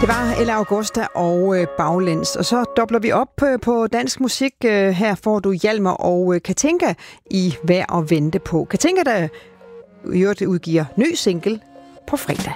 Det var Ella Augusta og Baglæns. Og så dobler vi op på dansk musik. Her får du Hjalmar og Katinka i Værd at vente på. Katinka, der i øvrigt udgiver ny single på fredag.